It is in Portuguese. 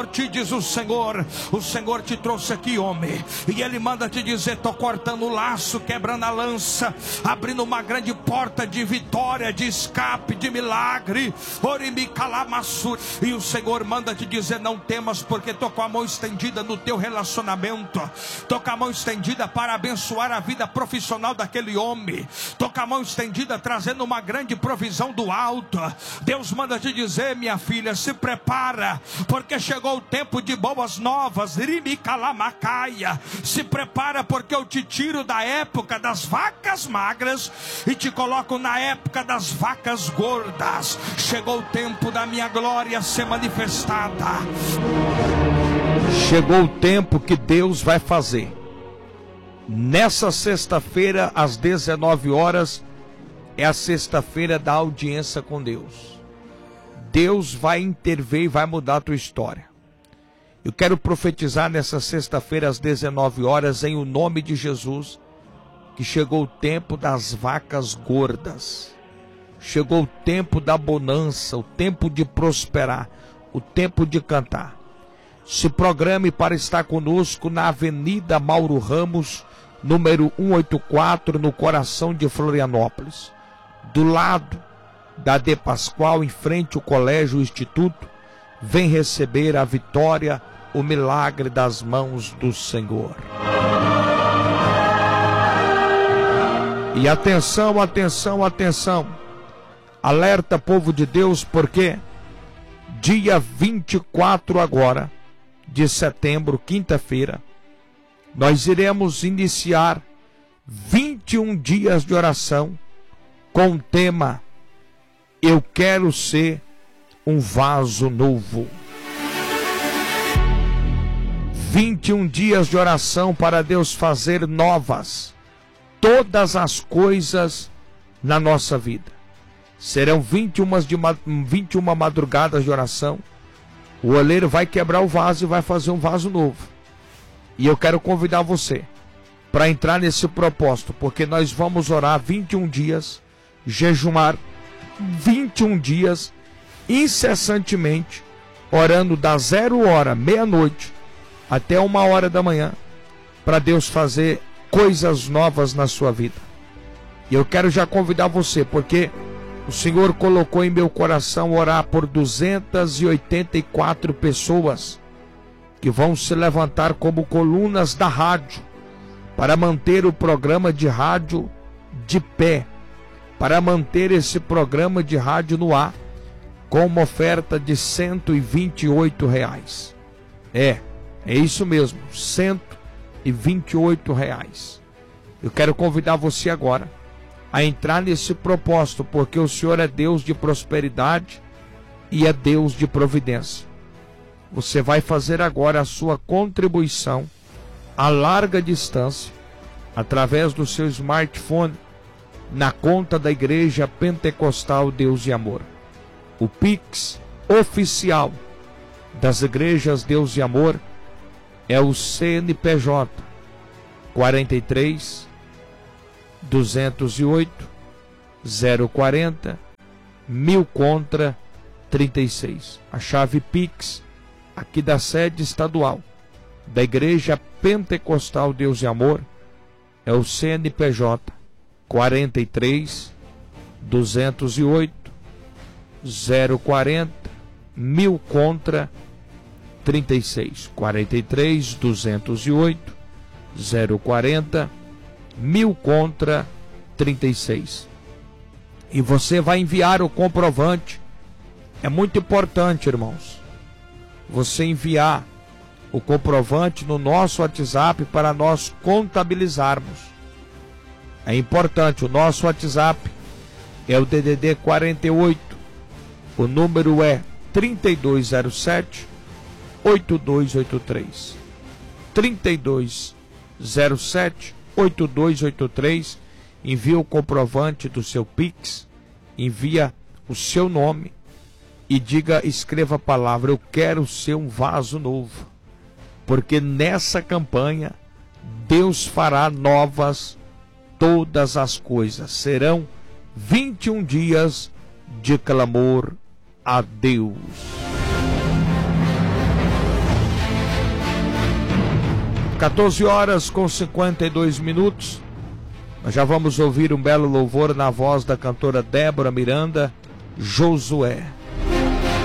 Te diz o Senhor te trouxe aqui, homem, e Ele manda te dizer: estou cortando o laço, quebrando a lança, abrindo uma grande porta de vitória, de escape, de milagre. E o Senhor manda te dizer: não temas, porque estou com a mão estendida no teu relacionamento, estou com a mão estendida para abençoar a vida profissional daquele homem, estou com a mão estendida trazendo uma grande provisão do alto. Deus manda te dizer: minha filha, se prepara, porque chegou o tempo de boas novas. Se prepara, porque eu te tiro da época das vacas magras e te coloco na época das vacas gordas. Chegou o tempo da minha glória ser manifestada. Chegou o tempo que Deus vai fazer. Nessa sexta-feira, às 19 horas, é a sexta-feira da audiência com Deus. Deus vai intervir e vai mudar a tua história. Eu quero profetizar nessa sexta-feira às 19 horas, em o nome de Jesus, que chegou o tempo das vacas gordas. Chegou o tempo da bonança, o tempo de prosperar, o tempo de cantar. Se programe para estar conosco na Avenida Mauro Ramos, número 184, no coração de Florianópolis, do lado da De Pascoal, em frente ao Colégio o Instituto. Vem receber a vitória, o milagre das mãos do Senhor. E atenção, atenção, atenção. Alerta, povo de Deus, porque dia 24 agora de setembro, quinta-feira, nós iremos iniciar 21 dias de oração com o tema: eu quero ser um vaso novo. 21 dias de oração para Deus fazer novas todas as coisas na nossa vida. Serão 21 madrugadas de oração. O oleiro vai quebrar o vaso e vai fazer um vaso novo. E eu quero convidar você para entrar nesse propósito, porque nós vamos orar 21 dias, jejuar 21 dias, incessantemente, orando da 0 hora, meia-noite, até 1 hora da manhã, para Deus fazer coisas novas na sua vida. E eu quero já convidar você, porque o Senhor colocou em meu coração orar por 284 pessoas que vão se levantar como colunas da rádio, para manter o programa de rádio de pé, para manter esse programa de rádio no ar, com uma oferta de R$128. É isso mesmo, R$128. Eu quero convidar você agora a entrar nesse propósito, porque o Senhor é Deus de prosperidade e é Deus de providência. Você vai fazer agora a sua contribuição a larga distância, através do seu smartphone, na conta da Igreja Pentecostal Deus e Amor. O Pix oficial das igrejas Deus e Amor é o CNPJ 43 208 040 1000 contra 36. A chave Pix aqui da sede estadual da Igreja Pentecostal Deus e Amor é o CNPJ 43 208 040 1000 contra 36. 43 208 040 1000 contra 36. E você vai enviar o comprovante. É muito importante, irmãos, você enviar o comprovante no nosso WhatsApp para nós contabilizarmos. É importante. O nosso WhatsApp é o DDD 48. O número é 3207 8283. 3207 8283. Envia o comprovante do seu Pix, envia o seu nome e escreva a palavra: eu quero ser um vaso novo. Porque nessa campanha Deus fará novas todas as coisas. Serão 21 dias de clamor a Deus. 14 horas com 52 minutos. Nós já vamos ouvir um belo louvor na voz da cantora Débora Miranda, Josué.